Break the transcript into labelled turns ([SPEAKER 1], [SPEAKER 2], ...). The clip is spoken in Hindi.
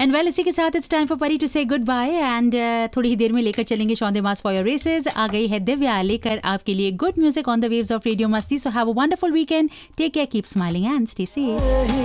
[SPEAKER 1] एंड वेल इसी के साथ इट्स टाइम फॉर परी टू से गुड बाय एंड थोड़ी ही देर में लेकर चलेंगे Shawn mass for your races. आ गई है दिव्या लेकर आपके लिए good music on the waves of radio मस्ती. So have a wonderful weekend. Take care, keep smiling and stay safe.